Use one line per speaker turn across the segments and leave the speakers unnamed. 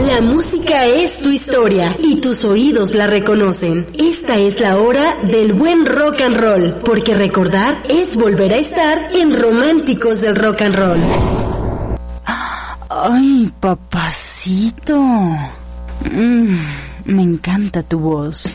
La música es tu historia y tus oídos la reconocen. Esta es la hora del buen rock and roll, porque recordar es volver a estar en Románticos del Rock and Roll.
Ay, papacito. Me encanta tu voz.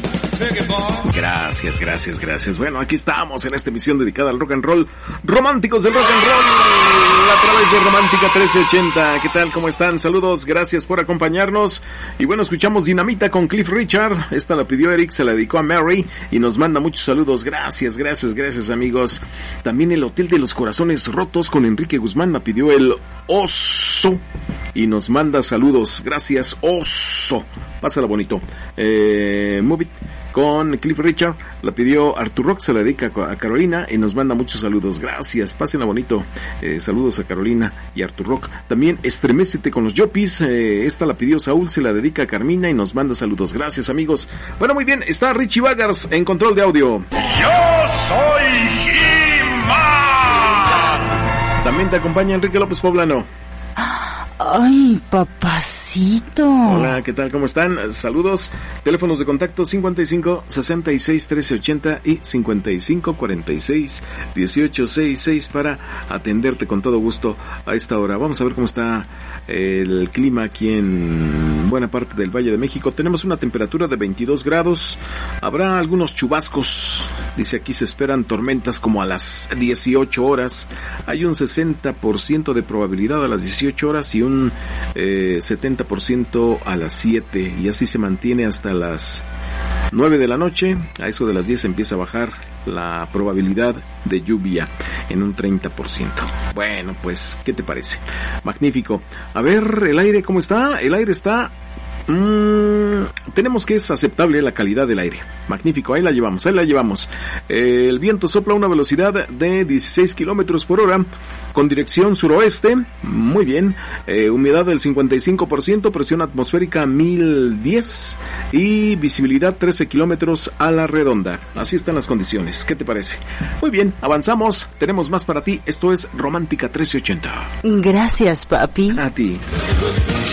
Gracias. Bueno, aquí estamos en esta emisión dedicada al rock and roll. Románticos del Rock and Roll, a través de Romántica 1380. ¿Qué tal? ¿Cómo están? Saludos, gracias por acompañarnos. Y bueno, escuchamos Dinamita con Cliff Richard. Esta la pidió Eric, se la dedicó a Mary y nos manda muchos saludos. Gracias, amigos. También el Hotel de los Corazones Rotos con Enrique Guzmán la pidió el Oso y nos manda saludos. Gracias, Oso. Pásala bonito. Move It con Cliff Richard la pidió Artur Rock, se la dedica a Carolina y nos manda muchos saludos. Gracias, pásenla bonito. Saludos a Carolina y Artur Rock. También Estremécete con los Yopis, esta la pidió Saúl, se la dedica a Carmina y nos manda saludos. Gracias, amigos. Bueno, muy bien, está Richie Bagars en control de audio.
Yo soy He-Man.
También te acompaña Enrique López Poblano.
Ay, papacito.
Hola, ¿qué tal? ¿Cómo están? Saludos. Teléfonos de contacto 55 66 13 80 y 55 46 18 66 para atenderte con todo gusto a esta hora. Vamos a ver cómo está el clima aquí en buena parte del Valle de México. Tenemos una temperatura de 22 grados. Habrá algunos chubascos. Dice aquí se esperan tormentas como a las 18 horas. Hay un 60% de probabilidad a las 18 horas y un 70% a las 7, y así se mantiene hasta las 9 de la noche. A eso de las 10 empieza a bajar la probabilidad de lluvia en un 30%. Bueno, pues, ¿qué te parece? Magnífico. A ver, el aire, ¿cómo está? El aire está... tenemos que es aceptable la calidad del aire. Magnífico, ahí la llevamos. El viento sopla a una velocidad de 16 kilómetros por hora con dirección suroeste. Muy bien. Humedad del 55%, presión atmosférica 1010 y visibilidad 13 kilómetros a la redonda. Así están las condiciones. ¿Qué te parece? Muy bien, avanzamos. Tenemos más para ti. Esto es Romántica 1380.
Gracias, papi.
A ti.